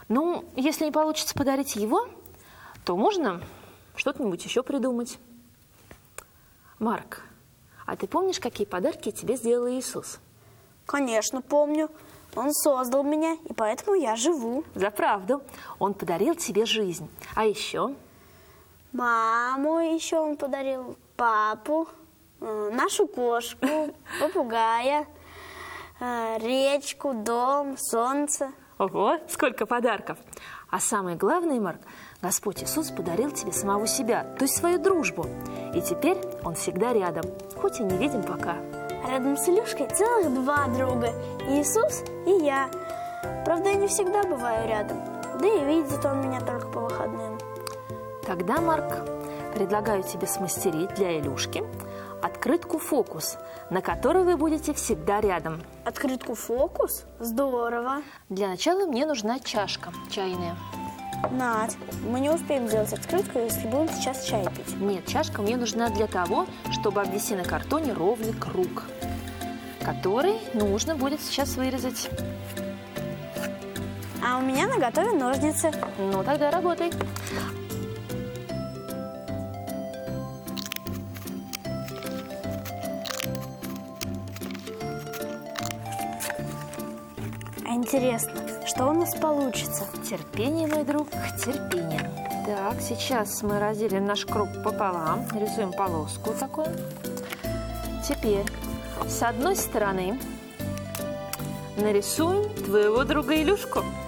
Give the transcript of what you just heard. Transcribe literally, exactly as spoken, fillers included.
Ну, если не получится подарить его, то можно что-нибудь еще придумать. Марк, а ты помнишь, какие подарки тебе сделал Иисус? Конечно, помню. Он создал меня, и поэтому я живу. За правду. Он подарил тебе жизнь. А еще? Маму еще он подарил, папу, нашу кошку, попугая, речку, дом, солнце. Ого, сколько подарков! А самое главное, Марк, Господь Иисус подарил тебе самого себя, то есть свою дружбу. И теперь Он всегда рядом, хоть и не видим пока. Рядом с Илюшкой целых два друга, Иисус и я. Правда, я не всегда бываю рядом, да и видит он меня только по выходным. Тогда, Марк, предлагаю тебе смастерить для Илюшки открытку «Фокус», на которой вы будете всегда рядом. Открытку «Фокус»? Здорово. Для начала мне нужна чашка чайная. Надь, мы не успеем сделать открытку, если будем сейчас чай пить. Нет, чашка мне нужна для того, чтобы обвести на картоне ровный круг, который нужно будет сейчас вырезать. А у меня наготове ножницы. Ну, тогда работай. Интересно, что у нас получится? Терпение, мой друг, терпение. Так, сейчас мы разделим наш круг пополам, рисуем полоску такую. Теперь с одной стороны нарисуем твоего друга Илюшку.